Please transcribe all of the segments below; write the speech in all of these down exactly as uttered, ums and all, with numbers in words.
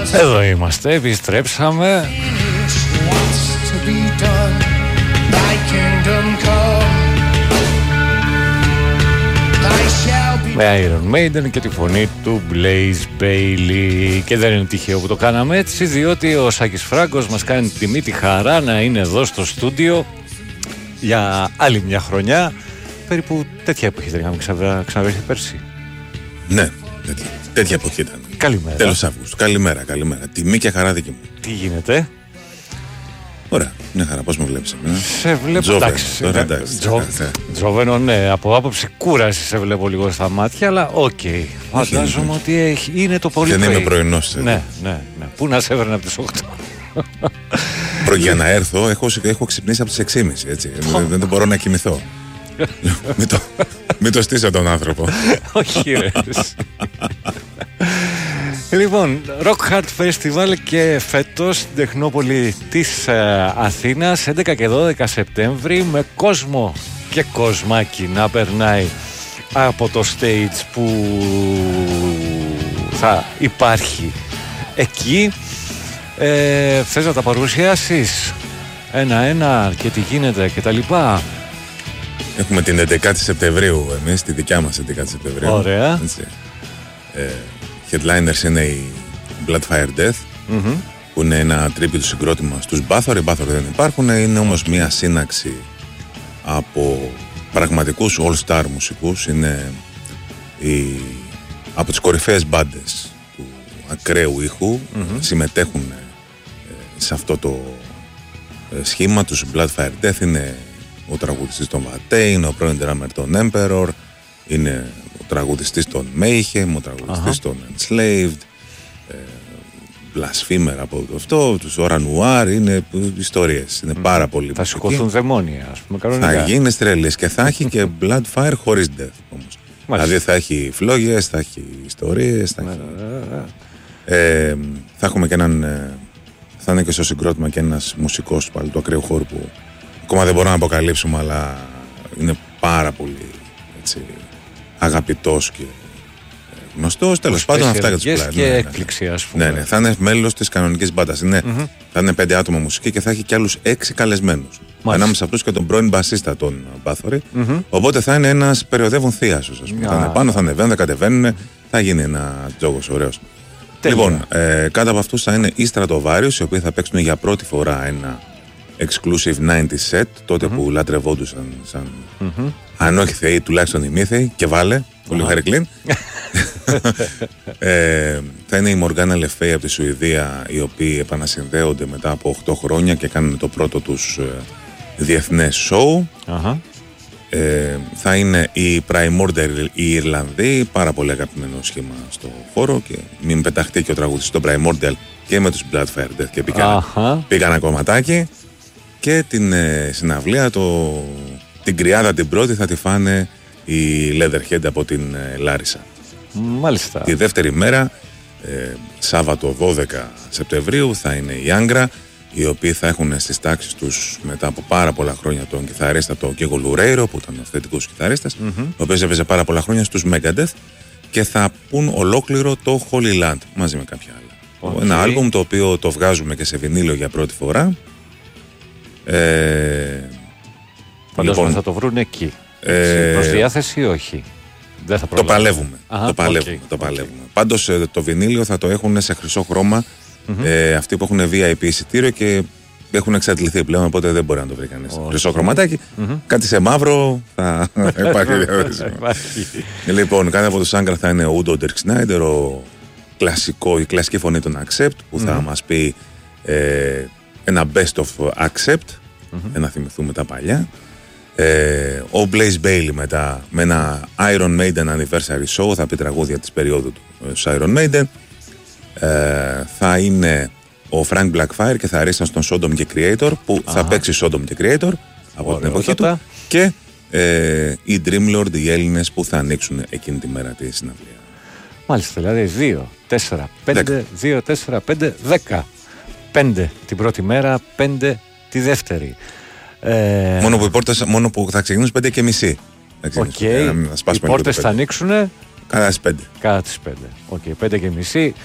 Εδώ είμαστε, επιστρέψαμε. Με Iron Maiden και τη φωνή του Blaze Bayley. Και δεν είναι τυχαίο που το κάναμε έτσι, διότι ο Σάκης Φράγκος μας κάνει την τιμή, τη χαρά να είναι εδώ στο στούντιο για άλλη μια χρονιά. Περίπου τέτοια εποχή δεν είχαμε ξαναβρεθεί πέρσι. Ναι, τέτοια, τέτοια εποχή ήταν. Καλημέρα. Τέλος Αυγούστου. Καλημέρα, καλημέρα. Τιμή και χαρά δική μου. Τι γίνεται? Ωραία, μια χαρά. Πώς με βλέπεις εμένα? Σε βλέπω. Τζόβενο, εντάξει, τώρα, εντάξει, Τζο, Τζόβενο, ναι. Από άποψη κούραση σε βλέπω λίγο στα μάτια, αλλά οκ. Okay. Φαντάζομαι ότι έχει, είναι το πολύ. Δεν είμαι πρωινός. Ναι, ναι, ναι. Πού να σε έβρενα από τις οκτώ. Προ για να έρθω, έχω, έχω ξυπνήσει από τις έξι και μισή, έτσι. δεν, δεν μπορώ να κοιμηθώ. Μην το, μην το στήσω τον άνθρωπο. Όχι ρε. Λοιπόν, Rock Hard Festival και φέτος στην Τεχνόπολη της ε, Αθήνας έντεκα και δώδεκα Σεπτέμβρη, με κόσμο και κοσμάκι να περνάει από το stage που θα υπάρχει εκεί. Ε, θες να τα παρουσιάσεις ένα-ένα και τι γίνεται και τα λοιπά? Έχουμε την έντεκα Σεπτεμβρίου εμείς, τη δικιά μας έντεκα Σεπτεμβρίου. Ωραία. Έτσι. Ε, headliners είναι η Bloodfire Death, mm-hmm. που είναι ένα tribute συγκρότημα στους Bathory. Οι Bathory δεν υπάρχουν, είναι όμως μια σύναξη από πραγματικούς all-star μουσικούς. Είναι η, από τις κορυφαίες μπάντες του ακραίου ήχου, mm-hmm. συμμετέχουν ε, σε αυτό το ε, σχήμα. Τους Bloodfire Death είναι ο τραγουδιστής των Watain, ο πρώην drummer των Emperor, είναι ο τραγουδιστής των Mayhem, ο τραγουδιστής uh-huh. των Enslaved, ε, Blasphemer από αυτό, τους Ora Noir, είναι ιστορίες, είναι mm. πάρα πολύ. Θα σηκωθούν δαιμόνια, ας πούμε, κανονικά. Θα γίνει τρελής και θα έχει και Bloodfire χωρίς death όμως. Δηλαδή θα έχει φλόγες, θα έχει ιστορίες, θα, έχει... ε, θα έχουμε και έναν, ε, θα είναι και στο συγκρότημα και ένας μουσικός πάλι του ακραίου χώρου που ακόμα δεν μπορώ να αποκαλύψουμε, αλλά είναι πάρα πολύ έτσι, αγαπητός και γνωστός. Τέλος πάντων, αυτά για τους πλάι. Και έκπληξη, ας πούμε. Ναι, ναι, θα είναι μέλος της κανονικής μπάντας. Ναι, mm-hmm. θα είναι πέντε άτομα μουσική και θα έχει και άλλους έξι καλεσμένους. Ανάμεσα σε αυτούς και τον πρώην μπασίστα των Bathory. Mm-hmm. Οπότε θα είναι ένας περιοδεύων θείασος, ας πούμε. Yeah. Θα είναι πάνω, θα ανεβαίνουν, θα κατεβαίνουν. Θα γίνει ένα τζόγος ωραίος. Λοιπόν, ε, κάτω από αυτούς θα είναι οι Stratovarius, οι οποίοι θα παίξουν για πρώτη φορά ένα exclusive ενενήντα set, τότε mm-hmm. που λατρευόντουσαν σαν mm-hmm. αν όχι θεοί, τουλάχιστον ημίθεοι, και βάλε, πολύ χάρη κλίν. ε, θα είναι η Morgana Le Fay από τη Σουηδία, οι οποίοι επανασυνδέονται μετά από οκτώ χρόνια και κάνουν το πρώτο τους ε, διεθνές show. Uh-huh. Ε, θα είναι η Primordial, οι Ιρλανδοί, πάρα πολύ αγαπημένο σχήμα στο χώρο, και μην πεταχτεί και ο τραγουδιστής στο Primordial και με τους Bloodfire Death και πήγαν, uh-huh. πήγαν ένα κομματάκι. Και την ε, συναυλία, το, την κρυάδα την πρώτη θα τη φάνε οι Leatherhead από την ε, Λάρισα. Μάλιστα. Τη δεύτερη μέρα, ε, Σάββατο δώδεκα Σεπτεμβρίου, θα είναι η Άγκρα, οι οποίοι θα έχουν στις τάξεις τους μετά από πάρα πολλά χρόνια τον κιθαρίστα, τον Κέγο Λουρέιρο, που ήταν ο αυθεντικός κιθαρίστας, mm-hmm. ο οποίος έπαιζε πάρα πολλά χρόνια στους Megadeth, και θα πουν ολόκληρο το Holy Land μαζί με κάποια άλλα. Okay. Ένα άλμπουμ το οποίο το βγάζουμε και σε βινίλιο για πρώτη φορά. Ε, Φαντάζομαι λοιπόν, θα το βρουν εκεί. Ε, προς διάθεση ή όχι? Δεν θα το παλεύουμε. Αχα, το παλεύουμε, okay, το παλεύουμε. Okay. Πάντως ε, το βινίλιο θα το έχουν σε χρυσό χρώμα, mm-hmm. ε, αυτοί που έχουν βι άι πι εισιτήριο και έχουν εξαντληθεί πλέον, οπότε δεν μπορεί να το βρει κανείς. Okay. Χρυσό χρωματάκι, mm-hmm. κάτι σε μαύρο θα υπάρχει διαδέσιμο. Λοιπόν, κάθε από τους Άγκρα θα είναι ο Ούντο Ντερκ Σνάιντερ, ο κλασικό, η κλασική φωνή των Accept, που mm-hmm. θα μας πει ε, ένα best of Accept, mm-hmm. να θυμηθούμε τα παλιά. Ε, ο Blaze Bayley μετά με ένα Iron Maiden Anniversary Show θα πει τραγούδια της περίοδου του ε, Iron Maiden. Ε, θα είναι ο Frank Blackfire και θα αρίσταν στον Sodom και Creator, που ah. θα παίξει Sodom και Creator από την εποχή του, και ε, οι Dreamlord, οι Έλληνες, που θα ανοίξουν εκείνη τη μέρα τη συναυλία. Μάλιστα, δηλαδή δύο, τέσσερα, πέντε, δύο, τέσσερα, πέντε, δέκα. πέντε την πρώτη μέρα, πέντε τη δεύτερη. Ε... Μόνο, που οι πόρτες, μόνο που θα ξεκινήσουν πέντε και μισή. Οκ, okay. Οι πόρτες θα ανοίξουν κατά τις πέντε. Κατά τις πέντε. Οκ, okay. πέντε και μισή.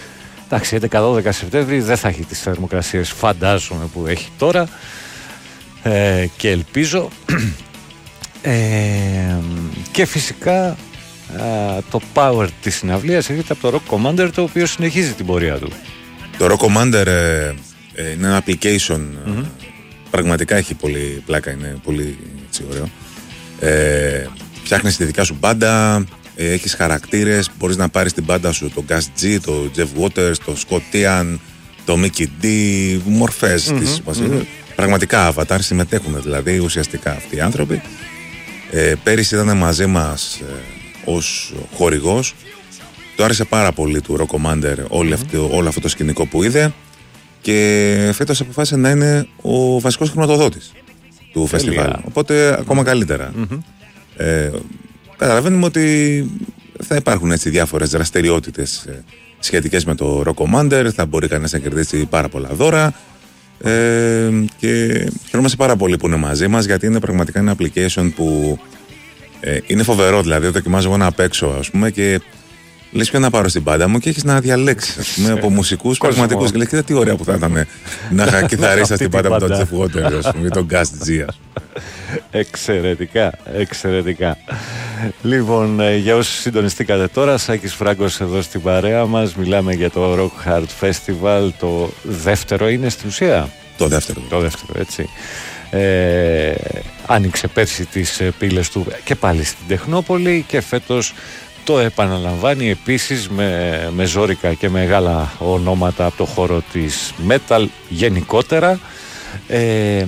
Εντάξει, έντεκα δώδεκα Σεπτέμβρη δεν θα έχει τις θερμοκρασίες, φαντάζομαι, που έχει τώρα, ε, και ελπίζω. Ε, και φυσικά ε, το power της συναυλίας έρχεται από το Rock Commander, το οποίο συνεχίζει την πορεία του. Το Rock Commander ε, ε, είναι ένα application, mm-hmm. ε, πραγματικά έχει πολύ πλάκα, είναι πολύ έτσι, ωραίο. Ε, φτιάχνεις τη δικιά σου μπάντα, ε, έχεις χαρακτήρες, μπορείς να πάρεις την μπάντα σου το Gus G, το Jeff Waters, το Scott Ian, το Mickey D, μορφές mm-hmm. της mm-hmm. πραγματικά avatar, συμμετέχουν δηλαδή ουσιαστικά αυτοί οι άνθρωποι. Ε, πέρυσι ήταν μαζί μας ε, ως χορηγός. Του άρεσε πάρα πολύ του Rock Commander όλο, mm-hmm. αυτό, όλο αυτό το σκηνικό που είδε, και φέτος αποφάσισε να είναι ο βασικός χρηματοδότης του φεστιβάλ. Οπότε ακόμα καλύτερα. Mm-hmm. Ε, καταλαβαίνουμε ότι θα υπάρχουν έτσι διάφορες δραστηριότητες ε, σχετικές με το Rock Commander. Θα μπορεί κανείς να κερδίσει πάρα πολλά δώρα. Ε, και χαιρόμαστε πάρα πολύ που είναι μαζί μας, γιατί είναι πραγματικά ένα application που ε, είναι φοβερό. Δηλαδή, δοκιμάζω εγώ να παίξω, ας πούμε, και λες ποιο να πάρω στην μπάντα μου, και έχεις να διαλέξεις, ας πούμε, από μουσικούς πραγματικούς. Και λες, κοίτα τι ωραία που θα ήταν να είχα κιθαρίστα στην μπάντα με τον Jeff Waters, ας πούμε, ή τον Gus G. Εξαιρετικά, εξαιρετικά. Λοιπόν, για όσους συντονιστήκατε τώρα, Σάκης Φράγκος εδώ στην παρέα μας. Μιλάμε για το Rock Hard Festival. Το δεύτερο είναι στην ουσία. Το δεύτερο. Το δεύτερο, έτσι. Ε, άνοιξε πέρσι τις πύλες του και πάλι στην Τεχνόπολη, και φέτος το επαναλαμβάνει επίσης με, με ζόρικα και μεγάλα ονόματα από το χώρο της metal γενικότερα. Ε,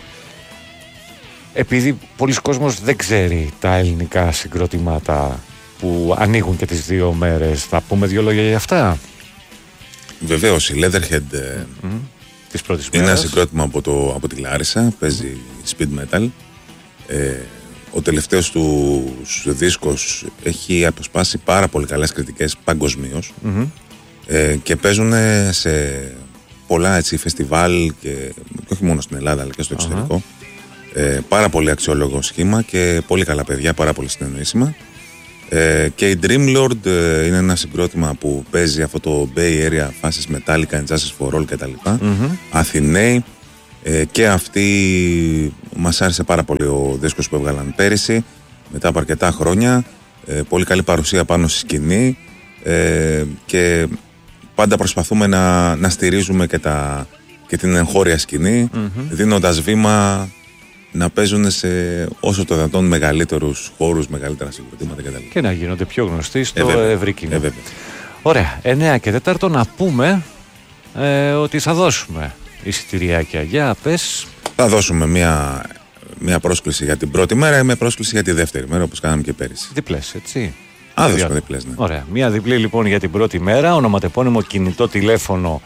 επειδή πολλοί κόσμος δεν ξέρει τα ελληνικά συγκροτήματα που ανοίγουν και τις δύο μέρες, θα πούμε δύο λόγια για αυτά. Βεβαίως, η Leatherhead mm-hmm. της πρώτης είναι μέρας. ένα συγκρότημα από, το, από τη Λάρισα, παίζει speed metal. Ε, ο τελευταίος του δίσκος έχει αποσπάσει πάρα πολύ καλές κριτικές παγκοσμίως, mm-hmm. ε, και παίζουν σε πολλά έτσι, φεστιβάλ, και, και όχι μόνο στην Ελλάδα αλλά και στο εξωτερικό. Uh-huh. Ε, πάρα πολύ αξιόλογο σχήμα και πολύ καλά παιδιά, πάρα πολύ συνεννοήσιμα. Ε, και η Dreamlord ε, είναι ένα συγκρότημα που παίζει αυτό το Bay Area, φάσεις Metallica, Injustice for All κτλ. Mm-hmm. Αθηναίοι, ε, και αυτοί μας άρεσε πάρα πολύ ο δίσκος που έβγαλαν πέρυσι, μετά από αρκετά χρόνια. Ε, πολύ καλή παρουσία πάνω στη σκηνή, ε, και πάντα προσπαθούμε να, να στηρίζουμε και, τα, και την εγχώρια σκηνή, mm-hmm. δίνοντας βήμα να παίζουν σε όσο το δυνατόν μεγαλύτερους χώρους, μεγαλύτερα συγκροτήματα κτλ. Και να γίνονται πιο γνωστοί στο ε, ευρύ κοινό. Ε, Ωραία. εννέα και τέταρτο να πούμε ε, ότι θα δώσουμε εισιτηριάκια. Για πες. Θα δώσουμε μια, μια πρόσκληση για την πρώτη μέρα, ή μια πρόσκληση για τη δεύτερη μέρα, όπως κάναμε και πέρυσι. Διπλές, έτσι. Α, δώσουμε διπλές, ναι. Ωραία. Μια διπλή λοιπόν για την πρώτη μέρα. Ονοματεπώνυμο, κινητό τηλέφωνο,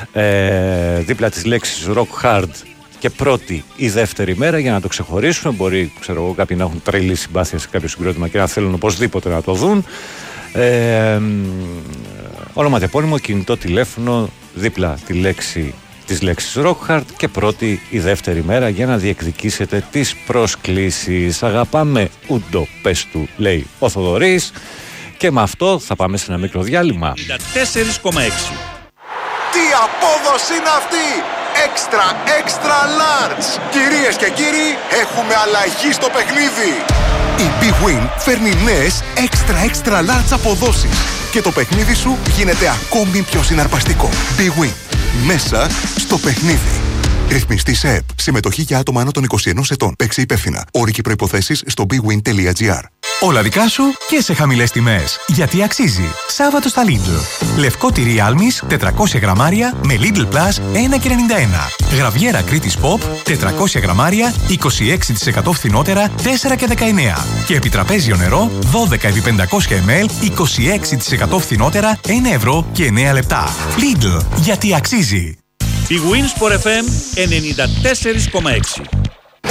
ε, δίπλα της λέξης Rock Hard, και πρώτη ή δεύτερη μέρα, για να το ξεχωρίσουμε. Μπορεί, ξέρω εγώ, κάποιοι να έχουν τρελή συμπάθεια σε κάποιο συγκρότημα και να θέλουν οπωσδήποτε να το δουν. Ε, ονοματεπώνυμο, κινητό τηλέφωνο, δίπλα τη λέξη, της λέξης Rock Hard, και πρώτη ή δεύτερη μέρα, για να διεκδικήσετε τις προσκλήσεις. Αγαπάμε Ούντο, πες του, λέει ο Θοδωρής, και με αυτό θα πάμε σε ένα μικρό διάλειμμα. ενενήντα τέσσερα κόμμα έξι. Τι απόδοση είναι αυτή! Extra, extra large! Κυρίες και κύριοι, έχουμε αλλαγή στο παιχνίδι! Η Big Win φέρνει νέες extra, extra large αποδόσεις και το παιχνίδι σου γίνεται ακόμη πιο συναρπαστικό. Big Win. Μέσα στο παιχνίδι. Ρυθμιστή σε ΕΠ. Συμμετοχή για άτομα άνω των είκοσι ενός ετών. Παίξε υπεύθυνα. Όροι και προϋποθέσεις στο big win τελεία gr. Όλα δικά σου και σε χαμηλές τιμές. Γιατί αξίζει. Σάββατο στα Lidl. Λευκό τυρί Άλμης τετρακόσια γραμμάρια με Lidl Plus ένα και ενενήντα ένα. Γραβιέρα Κρήτης Pop τετρακόσια γραμμάρια είκοσι έξι τοις εκατό φθηνότερα τέσσερα και δεκαεννέα. Και επιτραπέζιο νερό δώδεκα επί πεντακόσια μιλιλίτρα είκοσι έξι τοις εκατό φθηνότερα ένα ευρώ και εννέα λεπτά. Lidl. Γιατί αξίζει. Η Winsport εφ εμ ενενήντα τέσσερα κόμμα έξι.